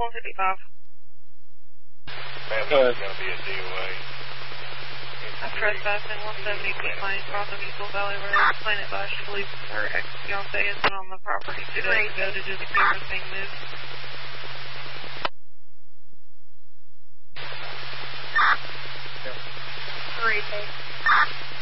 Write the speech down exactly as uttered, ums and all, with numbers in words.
one fifty-five. Family is going to be a D O A. I'm trespassing one seventy Peak Lane, crossing Eagle Valley Road. Planet Bush believes her ex-fiancé has been on the property two days ago to do the camera thing move. Three,